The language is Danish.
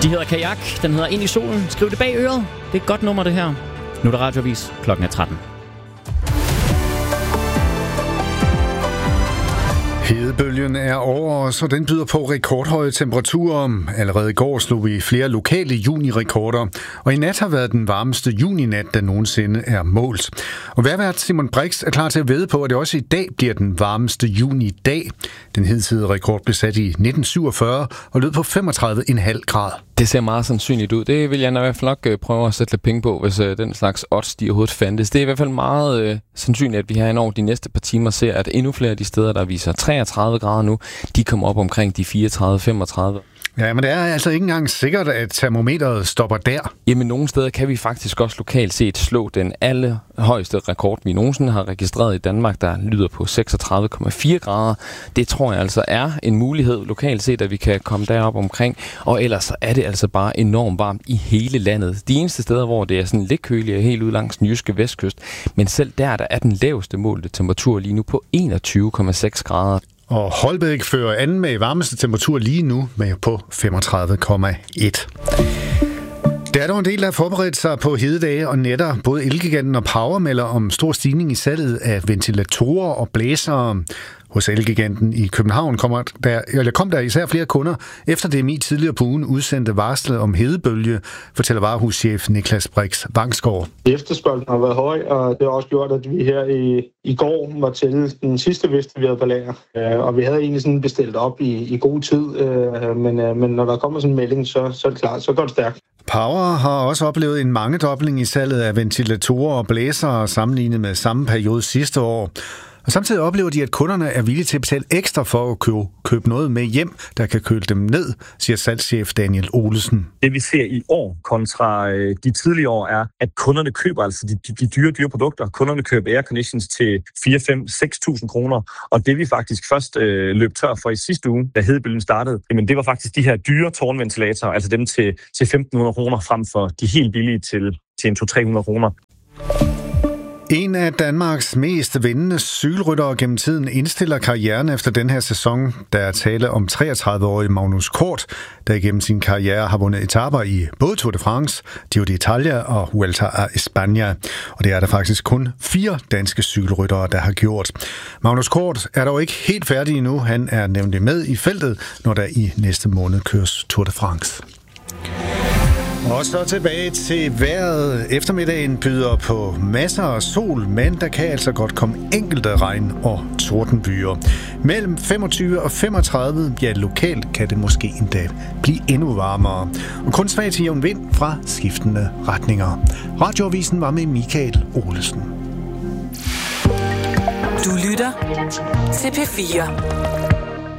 De hedder Kajak, den hedder Ind i solen. Skriv det bag øret. Det er et godt nummer, det her. Nu er der radioavis. Klokken er 13. Hedebølgen er over os, og den byder på rekordhøje temperaturer. Allerede i går slog vi flere lokale junirekorder, og i nat har været den varmeste juninat, der nogensinde er målt. Og vejrvært Simon Brix er klar til at vædde på, at det også i dag bliver den varmeste junidag. Den hidtidige rekord blev sat i 1947 og lød på 35,5 grader. Det ser meget sandsynligt ud. Det vil jeg i hvert fald nok prøve at sætte lidt penge på, hvis den slags odds de overhovedet fandtes. Det er i hvert fald meget sandsynligt, at vi her over de næste par timer ser, at endnu flere af de steder, der viser 33 grader nu, de kommer op omkring de 34-35. Ja, men det er altså ikke engang sikkert, at termometeret stopper der. Jamen, nogle steder kan vi faktisk også lokalt set slå den allerhøjeste rekord, vi nogensinde har registreret i Danmark, der lyder på 36,4 grader. Det tror jeg altså er en mulighed lokalt set, at vi kan komme derop omkring. Og ellers er det altså bare enormt varmt i hele landet. De eneste steder, hvor det er sådan lidt køligt, er helt ud langs den jyske vestkyst. Men selv der er den laveste målte temperatur lige nu på 21,6 grader. Og Holbæk fører anden med varmeste temperatur lige nu med på 35,1. Der er dog en del, der har forberedt sig på hededage og nætter. Både Elgiganten og Power melder om stor stigning i salget af ventilatorer og blæsere. Hos Elgiganten i København kom der især flere kunder, efter DMI tidligere på ugen udsendte varslet om hedebølge, fortæller varehuschef Niklas Brix Vangsgaard. Efterspørgslen har været høj, og det har også gjort, at vi her i går var til den sidste veste, vi havde på lager. Og vi havde egentlig sådan bestilt op i god tid, men når der kommer sådan en melding, så er det klart, så går det stærkt. Power har også oplevet en mangedobling i salget af ventilatorer og blæsere sammenlignet med samme periode sidste år. Og samtidig oplever de, at kunderne er villige til at betale ekstra for at købe noget med hjem, der kan køle dem ned, siger salgschef Daniel Olesen. Det vi ser i år kontra de tidligere år er, at kunderne køber altså de dyre produkter. Kunderne køber airconditions til 4-5-6.000 kroner. Og det vi faktisk først løb tør for i sidste uge, da hedebølgen startede, jamen det var faktisk de her dyre tårnventilatorer, altså dem til 1.500 kroner frem for de helt billige til 200-300 kroner. En af Danmarks mest vindende cykelryttere gennem tiden indstiller karrieren efter den her sæson. Der er tale om 33-årige Magnus Kort, der igennem sin karriere har vundet etaper i både Tour de France, Giro d'Italia og Vuelta a España. Og det er der faktisk kun 4 danske cykelryttere, der har gjort. Magnus Kort er dog ikke helt færdig endnu. Han er nemlig med i feltet, når der i næste måned køres Tour de France. Og så tilbage til vejret. Eftermiddagen byder på masser af sol, men der kan altså godt komme enkelte regn- og tordenbyer. Mellem 25 og 35, ja lokalt kan det måske endda blive endnu varmere. Og kun svag til jævn vind fra skiftende retninger. Radioavisen var med Michael Olesen. Du lytter til P4.